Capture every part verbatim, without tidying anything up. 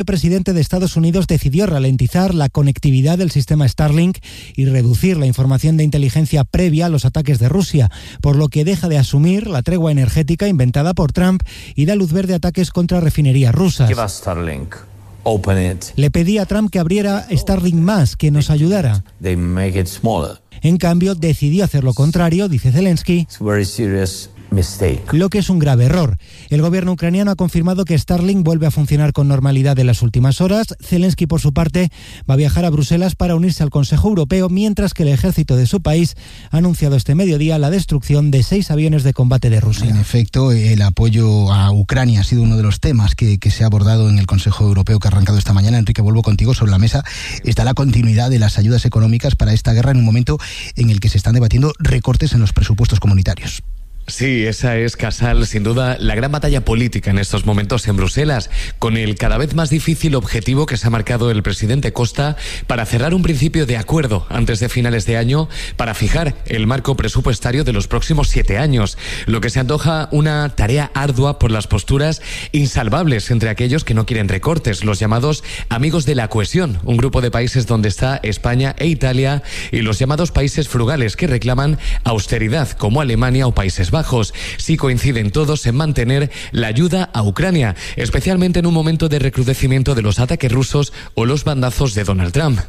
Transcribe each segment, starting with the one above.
presidente de Estados Unidos decidió ralentizar la conectividad del sistema Starlink y reducir la información de inteligencia previa a los ataques de Rusia, por lo que deja de asumir la tregua energética inventada por Trump y da luz verde a ataques contra refinerías rusas. Give us Starlink. Open it. Le pedí a Trump que abriera Starlink más, que nos ayudara. They make it smaller. En cambio, decidió hacer lo contrario, dice Zelensky. It's very serious mistake. Lo que es un grave error. El gobierno ucraniano ha confirmado que Starlink vuelve a funcionar con normalidad en las últimas horas. Zelensky, por su parte, va a viajar a Bruselas para unirse al Consejo Europeo, mientras que el ejército de su país ha anunciado este mediodía la destrucción de seis aviones de combate de Rusia. En efecto, el apoyo a Ucrania ha sido uno de los temas que, que se ha abordado en el Consejo Europeo que ha arrancado esta mañana. Enrique, vuelvo contigo. Sobre la mesa está la continuidad de las ayudas económicas para esta guerra en un momento en el que se están debatiendo recortes en los presupuestos comunitarios. Sí, esa es, Casal, sin duda, la gran batalla política en estos momentos en Bruselas, con el cada vez más difícil objetivo que se ha marcado el presidente Costa para cerrar un principio de acuerdo antes de finales de año para fijar el marco presupuestario de los próximos siete años, lo que se antoja una tarea ardua por las posturas insalvables entre aquellos que no quieren recortes, los llamados amigos de la cohesión, un grupo de países donde está España e Italia, y los llamados países frugales que reclaman austeridad, como Alemania o Países Bajos. Sí coinciden todos en mantener la ayuda a Ucrania, especialmente en un momento de recrudecimiento de los ataques rusos o los bandazos de Donald Trump.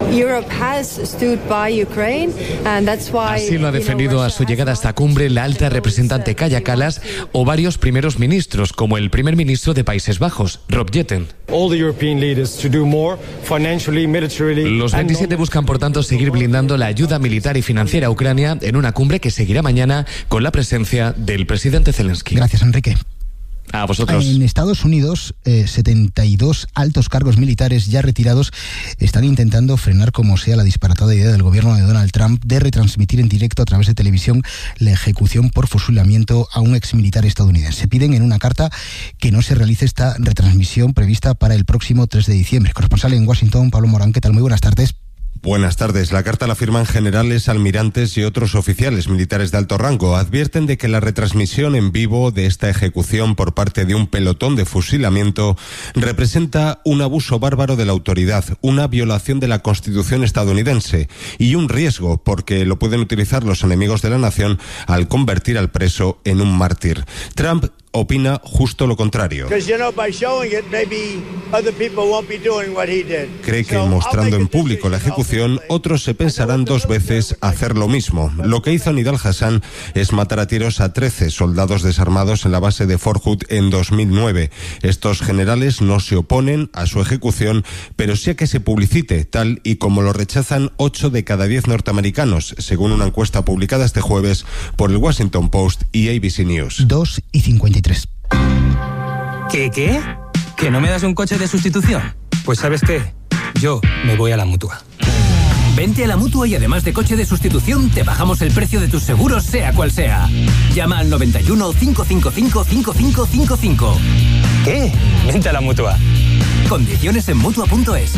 Así lo ha defendido a su llegada a esta cumbre la alta representante Kaja Kallas o varios primeros ministros, como el primer ministro de Países Bajos, Rob Jetten. Los veintisiete buscan, por tanto, seguir blindando la ayuda militar y financiera a Ucrania en una cumbre que seguirá mañana con la presencia del presidente Zelensky. Gracias, Enrique. A vosotros. En Estados Unidos, eh, setenta y dos altos cargos militares ya retirados están intentando frenar como sea la disparatada idea del gobierno de Donald Trump de retransmitir en directo a través de televisión la ejecución por fusilamiento a un exmilitar estadounidense. Piden en una carta que no se realice esta retransmisión prevista para el próximo tres de diciembre. Corresponsal en Washington, Pablo Morán, ¿qué tal? Muy buenas tardes. Buenas tardes. La carta la firman generales, almirantes y otros oficiales militares de alto rango. Advierten de que la retransmisión en vivo de esta ejecución por parte de un pelotón de fusilamiento representa un abuso bárbaro de la autoridad, una violación de la Constitución estadounidense y un riesgo porque lo pueden utilizar los enemigos de la nación al convertir al preso en un mártir. Trump opina justo lo contrario. Cree que mostrando en público la ejecución, otros se pensarán dos veces hacer lo mismo. Lo que hizo Nidal Hassan es matar a tiros a trece soldados desarmados en la base de Fort Hood en dos mil nueve. Estos generales no se oponen a su ejecución, pero sí a que se publicite, tal y como lo rechazan ocho de cada diez norteamericanos, según una encuesta publicada este jueves por el Washington Post y A B C News. dos y cincuenta y tres. ¿Qué, qué? ¿Que no me das un coche de sustitución? Pues ¿sabes qué? Yo me voy a la Mutua. Vente a la Mutua y además de coche de sustitución, te bajamos el precio de tus seguros, sea cual sea. Llama al noventa y uno, cinco cinco cinco, cinco cinco cinco cinco. ¿Qué? Vente a la Mutua. Condiciones en Mutua punto es.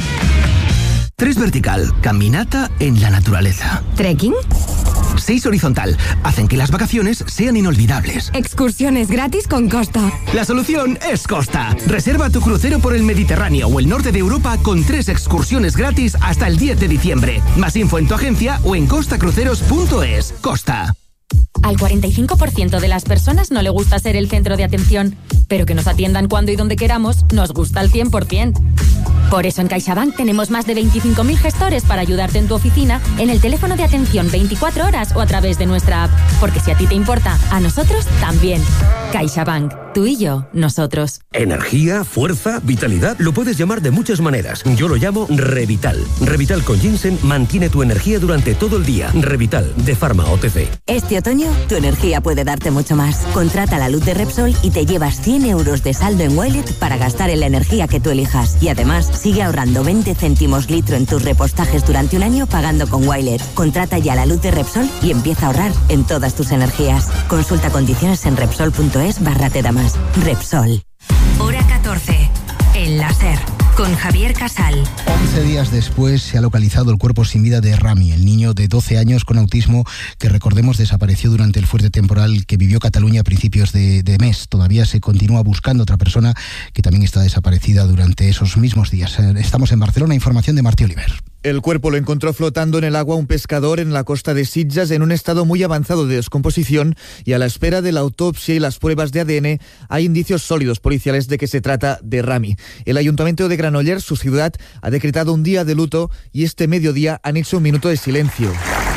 Tres vertical, caminata en la naturaleza. ¿Trekking? Seis horizontal, hacen que las vacaciones sean inolvidables. Excursiones gratis con Costa. La solución es Costa. Reserva tu crucero por el Mediterráneo o el norte de Europa con tres excursiones gratis hasta el diez de diciembre. Más info en tu agencia o en costa cruceros punto es. Costa. Al cuarenta y cinco por ciento de las personas no le gusta ser el centro de atención, pero que nos atiendan cuando y donde queramos nos gusta al cien por ciento. Por eso en CaixaBank tenemos más de veinticinco mil gestores para ayudarte en tu oficina, en el teléfono de atención veinticuatro horas o a través de nuestra app. Porque si a ti te importa, a nosotros también. CaixaBank. Tú y yo, nosotros. Energía, fuerza, vitalidad, lo puedes llamar de muchas maneras. Yo lo llamo Revital. Revital con ginseng mantiene tu energía durante todo el día. Revital, de Pharma O T C. Este otoño, tu energía puede darte mucho más. Contrata la luz de Repsol y te llevas cien euros de saldo en Wilet para gastar en la energía que tú elijas. Y además, sigue ahorrando veinte céntimos litro en tus repostajes durante un año pagando con Wilet. Contrata ya la luz de Repsol y empieza a ahorrar en todas tus energías. Consulta condiciones en Repsol punto es barra te da más. Repsol. Hora catorce. El láser. con Javier Casal. once días después se ha localizado el cuerpo sin vida de Rami, el niño de doce años con autismo que, recordemos, desapareció durante el fuerte temporal que vivió Cataluña a principios de, de mes. Todavía se continúa buscando otra persona que también está desaparecida durante esos mismos días. Estamos en Barcelona, información de Martí Oliver. El cuerpo lo encontró flotando en el agua un pescador en la costa de Sitges en un estado muy avanzado de descomposición, y a la espera de la autopsia y las pruebas de A D N hay indicios sólidos policiales de que se trata de Rami. El Ayuntamiento de Granollers, su ciudad, ha decretado un día de luto y este mediodía han hecho un minuto de silencio.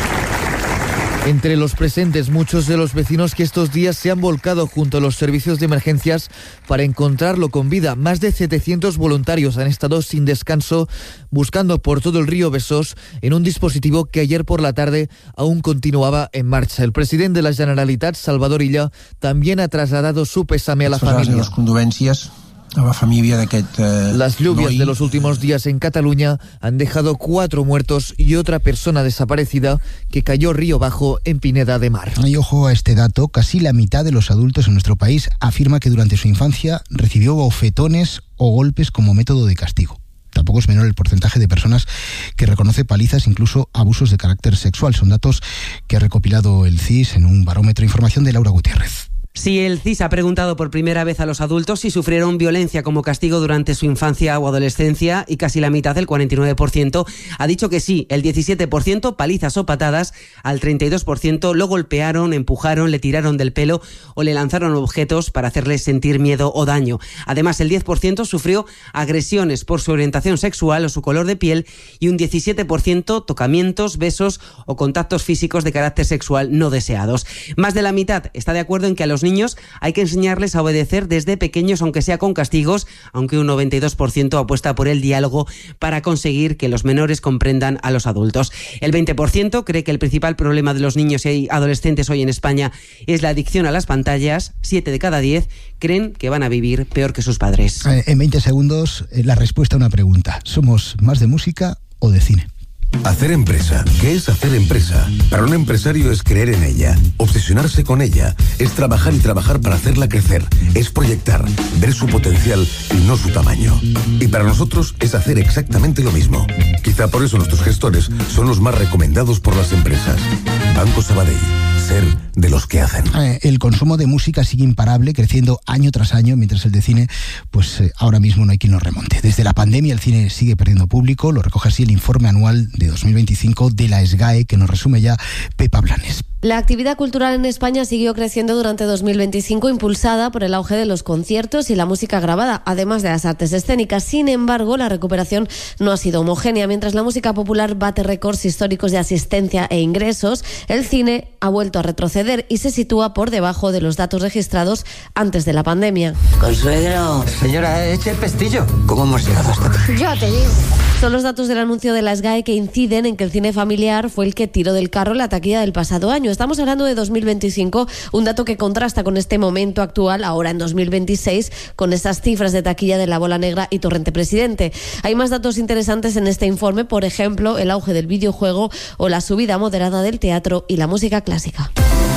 Entre los presentes, muchos de los vecinos que estos días se han volcado junto a los servicios de emergencias para encontrarlo con vida. Más de setecientos voluntarios han estado sin descanso buscando por todo el río Besós en un dispositivo que ayer por la tarde aún continuaba en marcha. El presidente de la Generalitat, Salvador Illa, también ha trasladado su pésame a la familia. Les condolències a la família d'aquest eh, Las lluvias noi. de los últimos días en Cataluña han dejado cuatro muertos y otra persona desaparecida que cayó río abajo en Pineda de Mar. Y ojo a este dato, casi la mitad de los adultos en nuestro país afirma que durante su infancia recibió bofetones o golpes como método de castigo. Tampoco es menor el porcentaje de personas que reconoce palizas, incluso abusos de carácter sexual. Son datos que ha recopilado el C I S en un barómetro. Información de Laura Gutiérrez. Sí, el C I S ha preguntado por primera vez a los adultos si sufrieron violencia como castigo durante su infancia o adolescencia, y casi la mitad, el cuarenta y nueve por ciento, ha dicho que sí. El diecisiete por ciento palizas o patadas, al treinta y dos por ciento lo golpearon, empujaron, le tiraron del pelo o le lanzaron objetos para hacerle sentir miedo o daño. Además, el diez por ciento sufrió agresiones por su orientación sexual o su color de piel, y un diecisiete por ciento tocamientos, besos o contactos físicos de carácter sexual no deseados. Más de la mitad está de acuerdo en que a los niños hay que enseñarles a obedecer desde pequeños, aunque sea con castigos, aunque un noventa y dos por ciento apuesta por el diálogo para conseguir que los menores comprendan a los adultos. El veinte por ciento cree que el principal problema de los niños y adolescentes hoy en España es la adicción a las pantallas. siete de cada diez creen que van a vivir peor que sus padres. Eh, en veinte segundos, eh, la respuesta a una pregunta. ¿Somos más de música o de cine? Hacer empresa. ¿Qué es hacer empresa? Para un empresario es creer en ella, obsesionarse con ella, es trabajar y trabajar para hacerla crecer, es proyectar, ver su potencial y no su tamaño. Y para nosotros es hacer exactamente lo mismo. Quizá por eso nuestros gestores son los más recomendados por las empresas. Banco Sabadell. Ser de los que hacen. Eh, el consumo de música sigue imparable, creciendo año tras año, mientras el de cine, pues eh, ahora mismo no hay quien lo remonte. Desde la pandemia el cine sigue perdiendo público, lo recoge así el informe anual de dos mil veinticinco de la SGAE, que nos resume ya Pepa Blanes. La actividad cultural en España siguió creciendo durante dos mil veinticinco, impulsada por el auge de los conciertos y la música grabada, además de las artes escénicas. Sin embargo, la recuperación no ha sido homogénea. Mientras la música popular bate récords históricos de asistencia e ingresos, el cine ha vuelto a retroceder y se sitúa por debajo de los datos registrados antes de la pandemia. Consuegro. Señora, eche el pestillo. ¿Cómo hemos llegado hasta aquí? Yo te digo. Son los datos del anuncio de la SGAE que inciden en que el cine familiar fue el que tiró del carro la taquilla del pasado año. Estamos hablando de dos mil veinticinco, un dato que contrasta con este momento actual, ahora en dos mil veintiséis, con esas cifras de taquilla de La Bola Negra y Torrente Presidente. Hay más datos interesantes en este informe, por ejemplo, el auge del videojuego o la subida moderada del teatro y la música clásica.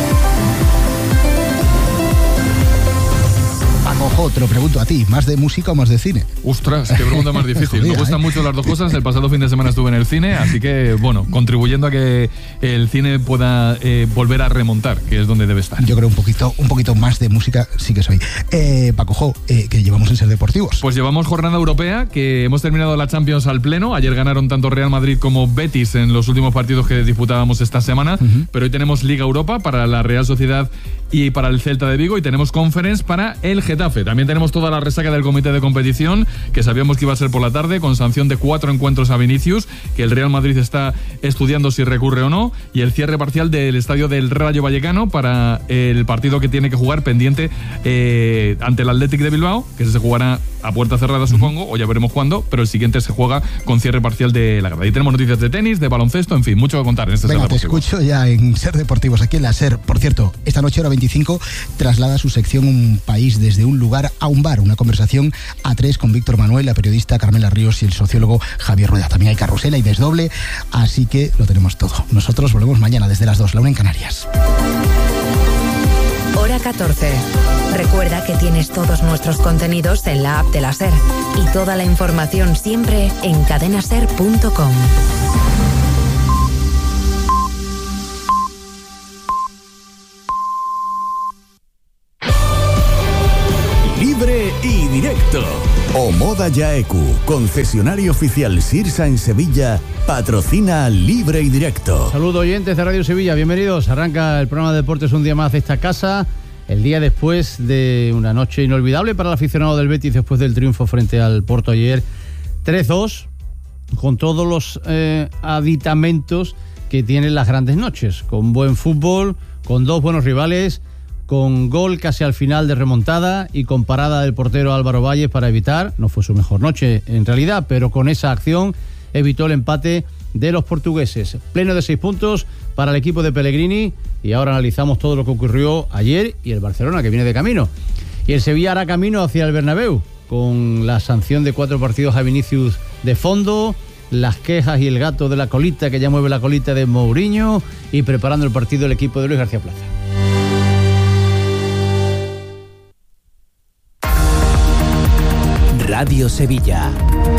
Ojo, te lo pregunto a ti, ¿más de música o más de cine? Ostras, qué pregunta más difícil. Jodida, Me gustan ¿eh? mucho las dos cosas. El pasado fin de semana estuve en el cine, así que, bueno, contribuyendo a que el cine pueda eh, volver a remontar, que es donde debe estar. Yo creo un poquito un poquito más de música sí que soy. Eh, Paco Jo, eh, que llevamos en Ser Deportivos. Pues llevamos jornada europea, que hemos terminado la Champions al pleno. Ayer ganaron tanto Real Madrid como Betis en los últimos partidos que disputábamos esta semana, uh-huh. Pero hoy tenemos Liga Europa para la Real Sociedad y para el Celta de Vigo, y tenemos Conference para el Getafe. También tenemos toda la resaca del comité de competición, que sabíamos que iba a ser por la tarde, con sanción de cuatro encuentros a Vinicius, que el Real Madrid está estudiando si recurre o no, y el cierre parcial del estadio del Rayo Vallecano para el partido que tiene que jugar pendiente eh, ante el Athletic de Bilbao, que se jugará a puerta cerrada, supongo, o ya veremos cuándo, pero el siguiente se juega con cierre parcial de la grada. Y tenemos noticias de tenis, de baloncesto, en fin, mucho que contar en este Venga, Ser te escucho ya en Ser Deportivos, aquí en la Ser. Por cierto, esta noche, hora veinticinco, traslada su sección Un País desde un lugar a un bar, una conversación a tres con Víctor Manuel, la periodista Carmela Ríos y el sociólogo Javier Rueda. También hay carrusel, hay desdoble, así que lo tenemos todo. Nosotros volvemos mañana desde las dos, la una en Canarias. Hora catorce. Recuerda que tienes todos nuestros contenidos en la app de la SER y toda la información siempre en cadena ser punto com. Libre y directo. Omoda Yaeku, concesionario oficial Sirsa en Sevilla, patrocina Libre y Directo. Saludos oyentes de Radio Sevilla, bienvenidos. Arranca el programa de deportes un día más de esta casa, el día después de una noche inolvidable para el aficionado del Betis después del triunfo frente al Porto ayer tres dos, con todos los eh, aditamentos que tienen las grandes noches, con buen fútbol, con dos buenos rivales, con gol casi al final de remontada y con parada del portero Álvaro Valles para evitar, no fue su mejor noche en realidad, pero con esa acción evitó el empate de los portugueses. Pleno de seis puntos para el equipo de Pellegrini y ahora analizamos todo lo que ocurrió ayer y el Barcelona que viene de camino. Y el Sevilla hará camino hacia el Bernabéu con la sanción de cuatro partidos a Vinicius de fondo, las quejas y el gato de la colita que ya mueve la colita de Mourinho y preparando el partido del equipo de Luis García Plaza. Radio Sevilla.